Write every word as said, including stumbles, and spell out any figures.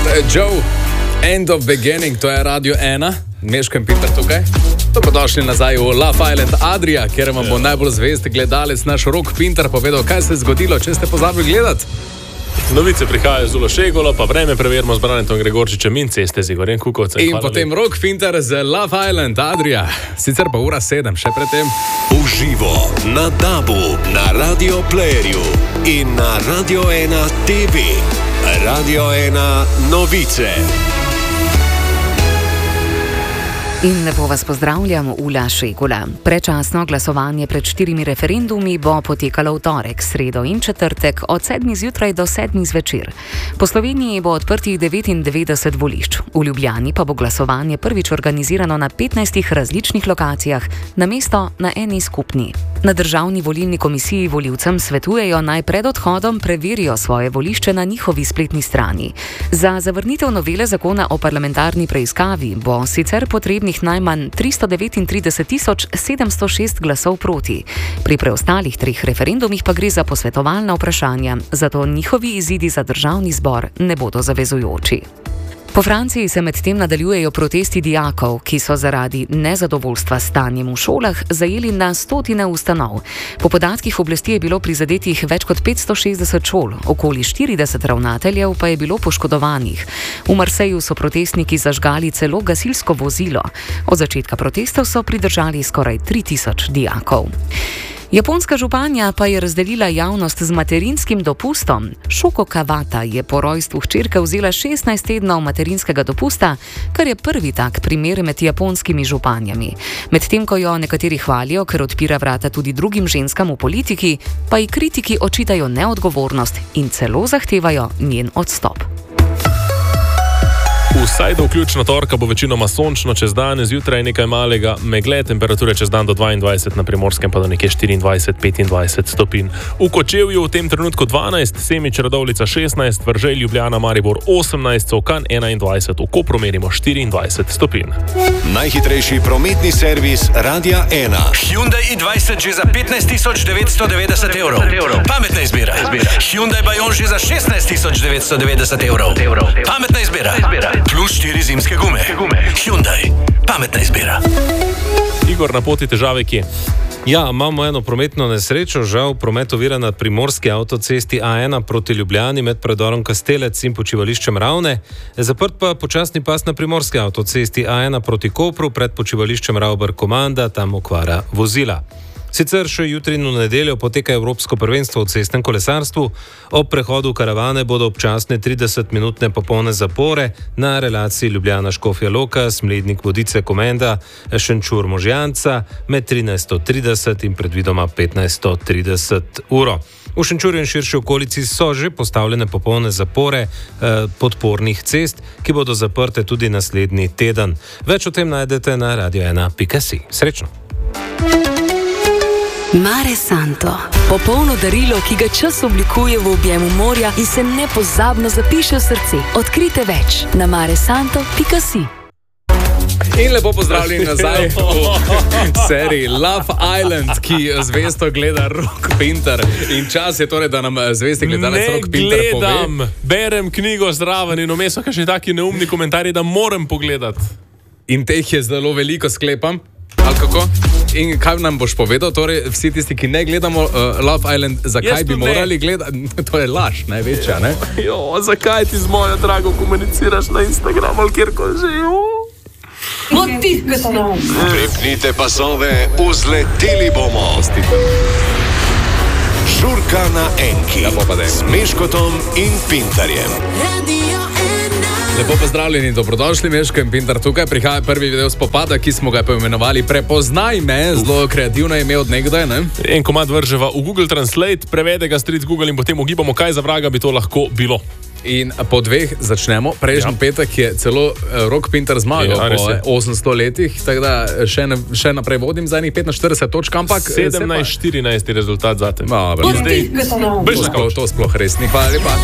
Joe, End of Beginning, to je Radio ena, Meško in Peter tukaj. Dobrodošli nazaj v Love Island Adria, kjer vam bo najbolj zvest gledalec naš Rok Pintar povedal, kaj se je zgodilo, če ste pozabili gledati. Novice prihajajo z Ulošegolo, pa vreme preverimo z Branetom Gregorčičem in ceste z Igorjem Kukovcem. In potem Rok Pintar z Love Island Adria. Sicer pa ura sedem, še predtem. Uživo na Dabu, na Radio Playerju in na Radio ena T V. Radio ena Novice. In lepo vas pozdravljam, Ula Šegula. Prečasno glasovanje pred štirimi referendumi bo potekalo v torek, sredo in četrtek od sedmih zjutraj do sedmih zvečer. Po Sloveniji bo odprtih devetindevetdeset volišč. V Ljubljani pa bo glasovanje prvič organizirano na petnajstih različnih lokacijah, namesto na eni skupni. Na Državni volilni komisiji volivcem svetujejo naj pred odhodom preverijo svoje volišče na njihovi spletni strani. Za zavrnitev novele zakona o parlamentarni preiskavi bo sicer potrebnih najmanj tristo devetintrideset tisoč sedemsto šest glasov proti. Pri preostalih treh referendumih pa gre za posvetovalna vprašanja, zato njihovi izidi za državni zbor ne bodo zavezujoči. Po Franciji se medtem nadaljujejo protesti dijakov, ki so zaradi nezadovoljstva s stanjem v šolah zajeli na stotine ustanov. Po podatkih oblasti je bilo prizadetih več kot petsto šestdeset šol, okoli štirideset ravnateljev pa je bilo poškodovanih. V Marseju so protestniki zažgali celo gasilsko vozilo. Od začetka protestov so pridržali skoraj tri tisoč dijakov. Japonska županja pa je razdelila javnost z materinskim dopustom. Šoko Kawata je po rojstvu hčerke vzela šestnajst tednov materinskega dopusta, kar je prvi tak primer med japonskimi županjami. Medtem ko jo nekateri hvalijo, ker odpira vrata tudi drugim ženskam v politiki, pa ji kritiki očitajo neodgovornost in celo zahtevajo njen odstop. Vsaj do vključno torka bo večinoma sončno, čez dan zjutraj nekaj malega megle, temperature čez dan do dvaindvajset, na Primorskem pa do nekje štiriindvajset do petindvajset stopinj. V Kočevju v tem trenutku dvanajst, Semič, Radovljica šestnajst, Veržej, Ljubljana, Maribor osemnajst, Cokan enaindvajset, v Kopru merimo štiriindvajset stopinj. Najhitrejši prometni servis Radia ena. Hyundai i dvajset že za petnajst tisoč devetsto devetdeset evrov. Pametna izbira. Hyundai Bayon že za šestnajst tisoč devetsto devetdeset evrov. Pametna izbira. Plus štiri zimske gume. Hyundai. Pametna izbira. Igor, na poti težave kje? Ja, imamo eno prometno nesrečo, žal promet ovira na primorski avtocesti A ena proti Ljubljani med predorom Kastelec in počivališčem Ravne. Zaprt pa počasni pas na primorski avtocesti A ena proti Kopru pred počivališčem Ravbar Komanda, tam okvara vozila. Sicer še jutri in v nedeljo poteka Evropsko prvenstvo v cestnem kolesarstvu. Ob prehodu karavane bodo občasne tridesetminutne popolne zapore na relaciji Ljubljana-Škofja Loka, Smlednik-Vodice-Komenda, Šenčur-Možjanca med trinajsto trideset in predvidoma petnajsto trideset uro. V Šenčurju in širši okolici so že postavljene popolne zapore eh, podpornih cest, ki bodo zaprte tudi naslednji teden. Več o tem najdete na radio ena pika si. Srečno! Mare Santo. Popolno darilo, ki ga čas oblikuje v objemu morja in se nepozabno zapiše v srce. Odkrite več na mare santo pika si. In lepo pozdravljeni nazaj v seriji Love Island, ki zvesto gleda Rok Pintar. In čas je torej, da nam zvesti gledalec Rok Pintar pove. Ne gledam, berem knjigo zraven in vmes so kakšni taki neumni komentarji, da moram pogledati. In teh je zelo veliko, sklepam. Ali kako? In kaj nam boš povedal, torej vsi tisti, ki ne gledamo uh, Love Island, zakaj bi morali gledati? To je laž, največja, ne? Jo, zakaj ti z mojo drago komuniciraš na Instagramu ali kjerkoli že? Pripnite pasove, vzleteli bomo. Žurka na enki s Meškotom in Pintarjem. Lepo pozdravljeni in dobrodošli, Meško in Pintar tukaj. Prihaja prvi video spopada, ki smo ga poimenovali Prepoznaj me, zelo kreativno ime od nekdaj, ne? En komad vrževa v Google Translate, prevede ga stric Google in potem ugibamo, kaj za vraga bi to lahko bilo. In po dveh začnemo. Prejšnji ja. petek je celo Rok Pintar zmagal ja, po osemsto letih, tako da še, ne, še naprej vodim za enih petinštirideset točk, ampak sedemnajst štirinajst je rezultat zate. No, to, to sploh res ni. Hvala lepa.